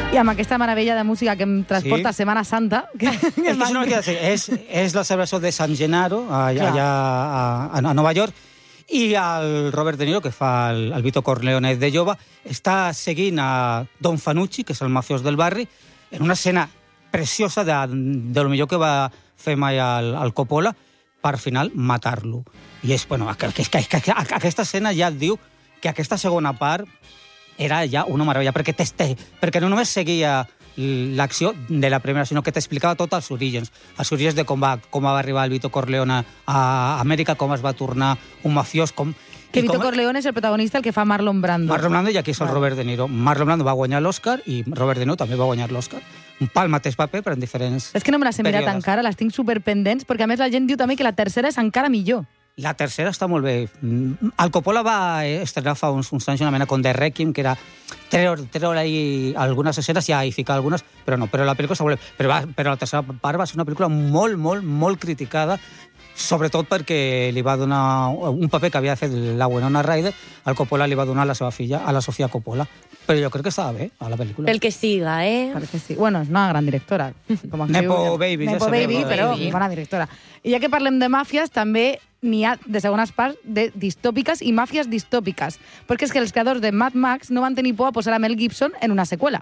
I amb aquesta meravella de música que em transporta a Setmana Santa... És la celebració de San Gennaro, allà a Nova York, i el Robert De Niro, que fa el Vito Corleone de jove, està seguint a Don Fanucci, que és el mafiós del barri, en una escena preciosa de lo millor que va fer mai el Coppola, per al final matar-lo. I és, bueno, aquesta escena ja et diu que aquesta segona part era ja una meravella, perquè no només seguia l'acció de la primera, sinó que t'explicava tots els orígens de com va arribar el Vito Corleone a Amèrica, com es va tornar un mafiós, que Vito Corleone és el protagonista, el que fa Marlon Brando. Marlon Brando, i aquí és el Robert De Niro. Marlon Brando va guanyar l'Oscar i Robert De Niro també va guanyar l'Oscar. Pel mateix paper, però en diferents És que no me les he mirat encara, les tinc superpendents, perquè a més la gent diu també que la tercera és encara millor. La tercera està molt bé. El Coppola va estrenar fa uns anys una mena com de Requiem, que era treure ahí algunes escenes i ficar algunes, però la pel·lícula està molt bé. Però la tercera part va ser una pel·lícula molt, molt, molt criticada, sobretot perquè li va donar un paper que havia fet la Winona Ryder, el Coppola li va donar a la seva filla, a la Sofia Coppola. Però jo crec que estava bé, a la pel·lícula. Pel que siga, Perquè sí. Bueno, és una gran directora. Nepo Baby, Nepo Baby, però bona directora. I ja que parlem de màfies, també n'hi ha de segones parts de distòpiques i màfies distòpiques. Perquè és que els creadors de Mad Max no van tenir por a posar a Mel Gibson en una seqüela.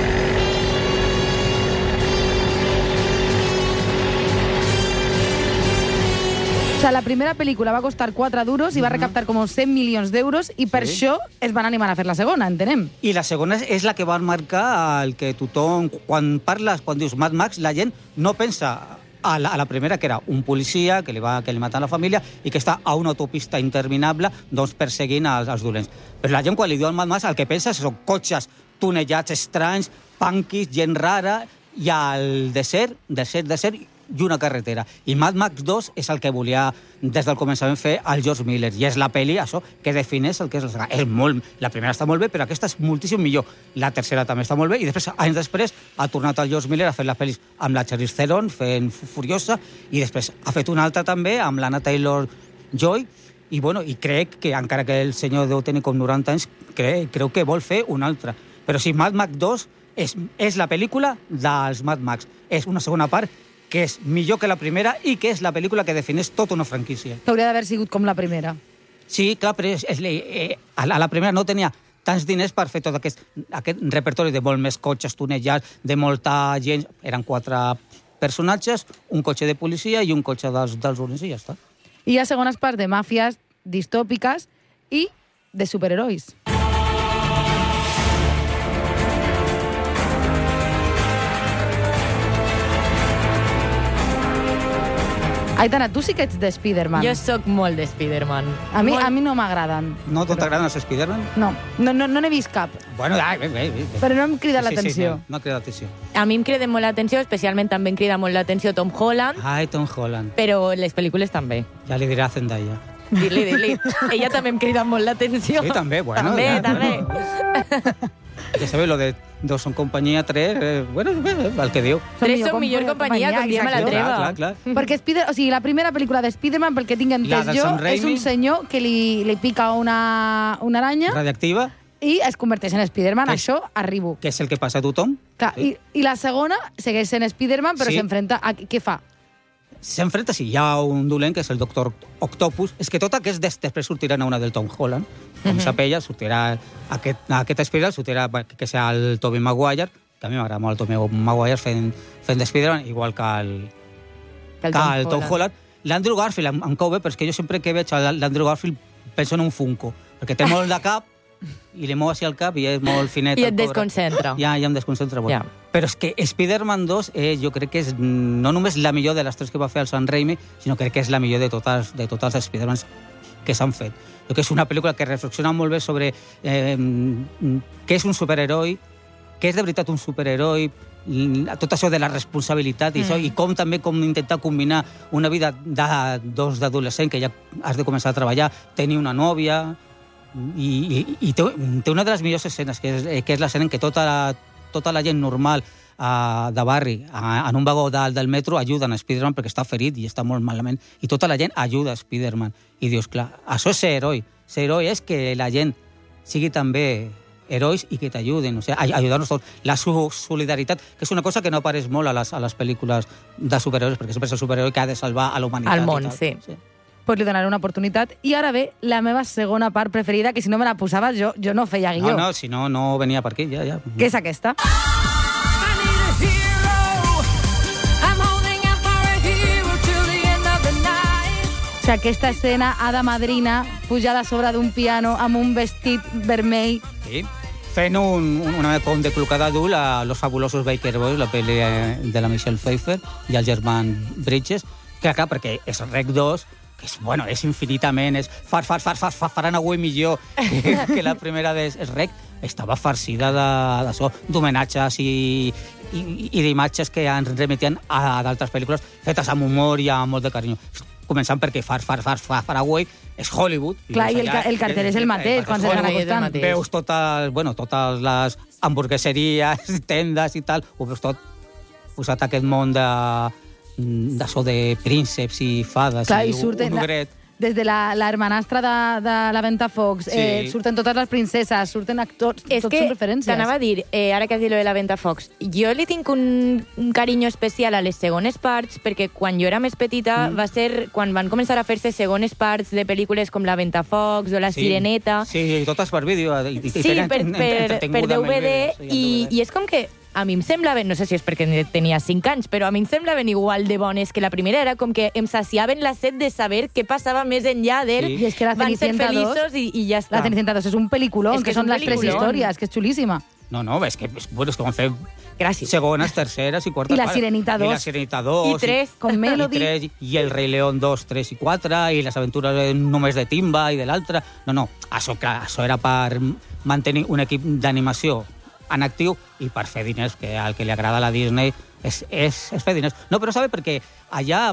O sea, la primera pel·lícula va costar 4 duros i va recaptar com 100 milions d'euros i per això es van animar a fer la segona, entenem. I la segona és la que va marcar el que tothom... Quan dius Mad Max, la gent no pensa a la primera, que era un policia que li mata la família i que està a una autopista interminable perseguint els dolents. Però la gent, quan li diu al Mad Max, el que pensa són cotxes tunellats estranys, punkis, gent rara, i al desert i una carretera. I Mad Max 2 és el que volia des del començament fer el George Miller, i és la pel·li, això, que defineix el que és la saga. La primera està molt bé, però aquesta és moltíssim millor. La tercera també està molt bé, i després, anys després, ha tornat el George Miller a fer les pel·lis amb la Charlize Theron, fent Furiosa, i després ha fet una altra també amb l'Anna Taylor-Joy, i crec que, encara que el senyor deu tenir com 90 anys, creu que vol fer una altra. Però sí, Mad Max 2 és la pel·lícula dels Mad Max. És una segona part que és millor que la primera i que és la pel·lícula que defineix tota una franquícia. Que hauria d'haver sigut com la primera. Sí, clar, però a la primera no tenia tants diners per fer tot aquest repertori de molt més cotxes tunellats, de molta gent. Eren 4 personatges, un cotxe de policia i un cotxe dels dolents, i ja està. I hi ha segones parts de màfies distòpiques i de superherois. Aitana, tu sí que ets de Spider-Man. Jo sóc molt de Spider-Man. A mi no m'agraden. No t'agraden els Spider-Man? No n'he vist cap. Bueno, bé. Però no em crida l'atenció. No ha cridat l'atenció. A mi em crida molt l'atenció, especialment també em crida molt l'atenció Tom Holland. Ai, Tom Holland. Però les pel·lícules també. Ja li diré a Zendaya. Dili. Ella també em crida molt l'atenció. Sí, també, bueno. També. Ja sabeu, lo de Dos són companyia, 3, bueno, el que diu. 3 són millor companyia, com diem a la treva. Clar. Perquè la primera pel·lícula de Spider-Man, pel que tinc entès jo, és un senyor que li pica una aranya radiactiva i es converteix en Spider-Man. Això arribo. Que és el que passa a tothom. Clar, i la segona segueix sent Spider-Man, però s'enfrenta a... Què fa? S'enfrenta, sí, hi ha un dolent, que és el Doctor Octopus. És que tot aquest després sortirà una del Tom Holland. Com sap ella, sortirà aquest Spider-Man, sortirà que serà el Tobey Maguire, que a mi m'agrada molt el Tobey Maguire fent de Spider-Man, igual que el Tom Holland. L'Andrew Garfield em cau bé, però és que jo sempre que veig l'Andrew Garfield penso en un Funko, perquè té molt de cap i li mou així el cap i és molt finet. I et desconcentra. Ja em desconcentra molt. Però és que Spider-Man 2 jo crec que és no només la millor de les 3 que va fer el Sam Raimi, sinó crec que és la millor de tots els Spider-Mans que s'han fet. Jo que és una pel·lícula que reflexiona molt bé sobre què és un superheroi, què és de veritat un superheroi, tot això de la responsabilitat i com intentar combinar una vida d'adolescent que ja has de començar a treballar, tenir una nòvia, i té una de les millors escenes, que és l'escena en què tota la gent normal de barri, en un vagó del metro, ajuden a Spider-Man perquè està ferit i està molt malament, i tota la gent ajuda a Spider-Man. I dius, clar, això és ser heroi. Ser heroi és que la gent sigui també herois i que t'ajuden, o sigui, ajudar-nos tots. La solidaritat, que és una cosa que no apareix molt a les pel·lícules de superherois, perquè sempre és el superheroi que ha de salvar a la humanitat. Al món, i tal. sí. Pues li donaré una oportunitat. I ara ve la meva segona part preferida, que si no me la posaves jo no feia guió. No, si no venia per aquí, ja. Que és aquesta. O sigui, aquesta escena, hada madrina, pujada a sobre d'un piano amb un vestit vermell. Sí. Fent una com de clocada adult a Los fabulosos Baker Boys, la pel·li de la Michelle Pfeiffer i el germán Bridges, que clar, perquè és Rec 2, que és infinitament, és faran avui millor que la primera de Rec, estava farcida d'homenatges i d'imatges que ens remetien a d'altres pel·lícules fetes amb humor i amb molt de carinyo. Començant perquè Faraway és Hollywood. Clar, i el cartell és el mateix, quan se n'ha acostant. Veus totes les hamburgueseries, tendes i tal, ho veus tot posat a aquest món de prínceps i fades. Clar, i surten un ogret. des de la hermanastra de la Ventafocs, surten totes les princeses, surten actors, És tots que són referències. t'anava a dir, ara que has dit lo de la Ventafocs, jo li tinc un carinyo especial a les segones parts, perquè quan jo era més petita va ser quan van començar a fer-se segones parts de pel·lícules com la Ventafocs o la Sireneta. Sí, totes per vídeo. Sí, per DVD, i és com que a mi em semblaven, no sé si és perquè tenia 5 anys, però a mi em semblaven igual de bones que la primera. Era com que em saciaven la set de saber què passava més enllà d'ell. I és que la van ser Cenicienta 2, feliços i ja està. La Cenicienta 2 és un pel·lículon, que són les 3 històries, que és xulíssima. No, és que van fer Gràcies. segones, terceres i quartes. I la Sirenita 2. I la Sirenita 2. I 3. Com Melody. I el Rei León 2, 3 i 4, i les aventures només de Timba i de l'altre. No, això era per mantenir un equip d'animació en actiu i per fer diners, que al que li agrada a la Disney és fer diners. No, però sabe perquè allà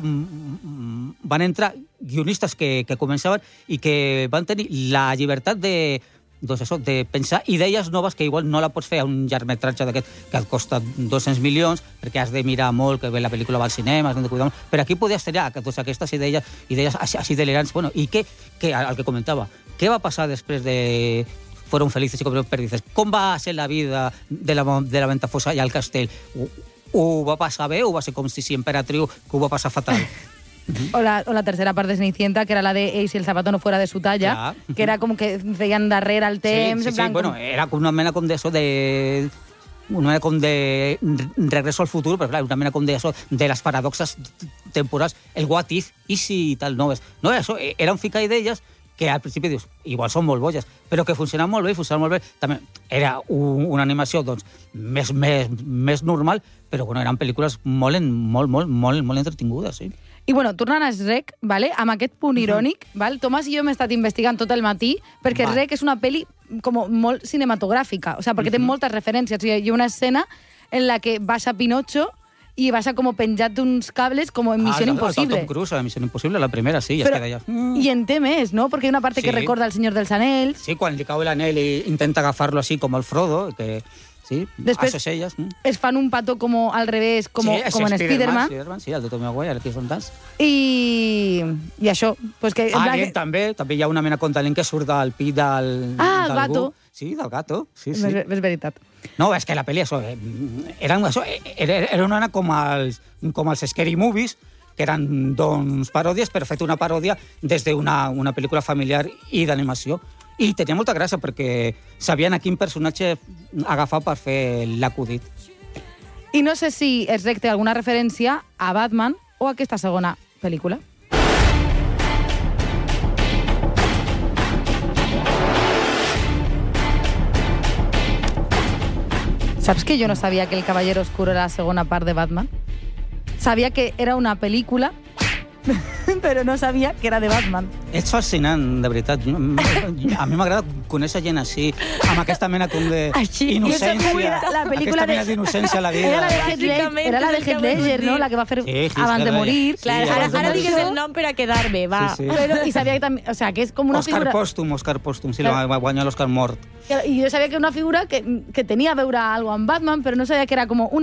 van entrar guionistes que començaven i que van tenir la llibertat de pensar idees noves que igual no la pots fer a un llargmetratge d'aquest que et costa 200 milions, perquè has de mirar molt, que la pel·lícula va al cinema, has de cuidar molt. Però aquí podies tenir aquestes idees així delirants. Bueno, i el que comentava, què va passar després de Fueron felices i comieron perdices? Com va ser la vida de la Ventafossa i al castell? Ho va passar bé o va ser com si Imperatriu, que ho va passar fatal? O la tercera part de Cenicienta, que era la de si el zapato no fuera de su talla, que era com que feien darrere el temps. Sí, bueno, era com una mena com d'això de... una mena com de regreso al futur, però clar, una mena com d'això de les paradoxes temporals, el what if, i si i tal, no, això era un ficar idees que al principi dius, igual són molt boges, però que funcionen molt bé, també era una animació doncs, més normal, però bueno, eren pel·lícules molt entretingudes, sí. I bueno, tornant a Shrek, vale? Amb aquest punt irònic, val? Tomàs i jo hem estat investigant tot el matí, perquè Shrek és una pel·li com molt cinematogràfica, o sea, perquè té moltes referències. Hi ha una escena en la que baixa Pinocho i baixa com penjat d'uns cables com en Missió Impossible. Tom Cruise, Missió Impossible, la primera, sí, ja es queda allà. I en té més, no? Perquè hi ha una part que recorda el Senyor dels Anells. Sí, quan li cau l'anell i intenta agafar-lo així com el Frodo, que... Sí, després es fan un petó com al revés, com en Spider-Man. Sí, el de Tommy Maguire, que són tants. I això. Pues que, Alien també hi ha una mena com talent que surt del pit del gato. Sí, del gato. Sí. És veritat. No, és que la pel·li era una com els Scary Movies, que eren doncs paròdies, però fet una paròdia des d'una pel·lícula familiar i d'animació. I tenia molta gràcia perquè sabien a quin personatge agafar per fer l'acudit. I no sé si Shrek té alguna referència a Batman o a aquesta segona pel·lícula. Saps que jo no sabia que El Caballero Oscuro era la segona part de Batman? Sabia que era una pel·lícula, però no sabia que era de Batman. Ets fascinant, de veritat. A mi m'agrada conèixer gent així, amb aquesta mena com d'innocència. Aquesta mena d'innocència a la vida. Era la de Heath Ledger, no? La que va fer abans de morir. Ara digues el nom per a quedar-me, va. I sabia que també... O sea, que és com una figura... Oscar Pòstum, sí, va guanyar l'Oscar mort. I jo sabia que era una figura que tenia a veure alguna amb Batman, però no sabia que era com una